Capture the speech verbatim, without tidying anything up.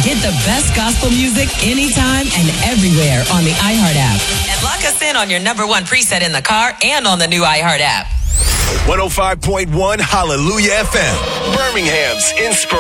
Get the best gospel music anytime and everywhere on the iHeart app. And lock us in on your number one preset in the car and on the new iHeart app. one oh five point one Hallelujah F M, Birmingham's inspiration.